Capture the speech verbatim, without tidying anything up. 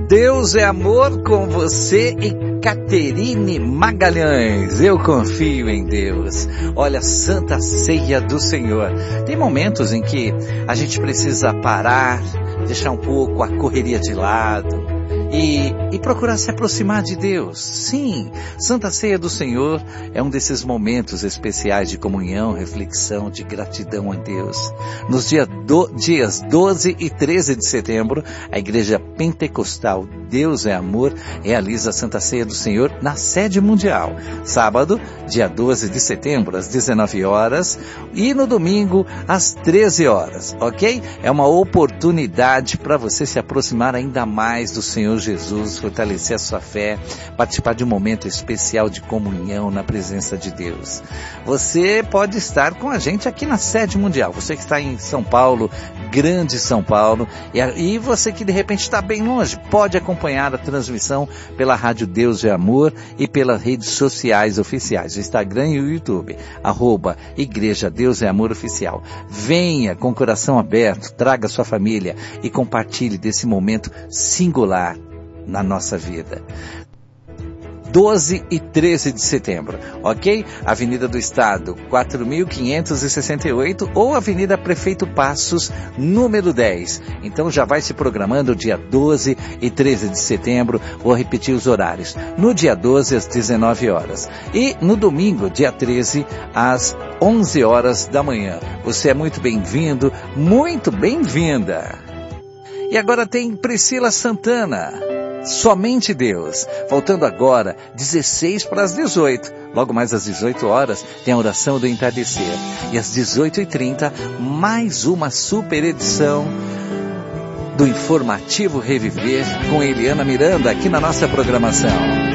Deus é amor com você e Caterine Magalhães. Eu confio em Deus. Olha, Santa Ceia do Senhor. Tem momentos em que a gente precisa parar, deixar um pouco a correria de lado e, e procurar se aproximar de Deus. Sim, Santa Ceia do Senhor é um desses momentos especiais de comunhão, reflexão, de gratidão a Deus. Nos dia do, dias doze e treze de setembro, a Igreja Pentecostal Deus é Amor realiza a Santa Ceia do Senhor na sede mundial. Sábado, dia doze de setembro, às dezenove horas, e no domingo, às treze horas, ok? É uma oportunidade para você se aproximar ainda mais do Senhor Jesus, fortalecer a sua fé, participar de um momento especial de comunhão na presença de Deus. Você pode estar com a gente aqui na sede mundial. Você que está em São Paulo, grande São Paulo, e, e você que de repente está bem longe, pode acompanhar a transmissão pela Rádio Deus é Amor e pelas redes sociais oficiais, o Instagram e o YouTube, arroba Igreja Deus é Amor Oficial. Venha com o coração aberto, traga sua família e compartilhe desse momento singular na nossa vida. doze e treze de setembro, ok? Avenida do Estado, quatro mil quinhentos e sessenta e oito ou Avenida Prefeito Passos, número dez. Então já vai se programando dia doze e treze de setembro, vou repetir os horários. No dia doze, às dezenove horas. E no domingo, dia treze, às onze horas da manhã. Você é muito bem-vindo, muito bem-vinda. E agora tem Priscila Santana. Somente Deus. Faltando agora dezesseis para as dezoito. Logo mais às dezoito horas tem a oração do entardecer. E às dezoito e trinta, mais uma super edição do Informativo Reviver com Eliana Miranda aqui na nossa programação.